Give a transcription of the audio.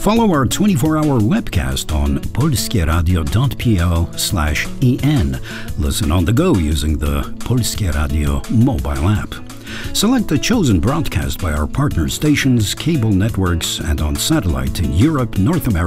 Follow our 24-hour webcast on polskieradio.pl/en. Listen on the go using the Polskie Radio mobile app. Select the chosen broadcast by our partner stations, cable networks, and on satellite in Europe, North America,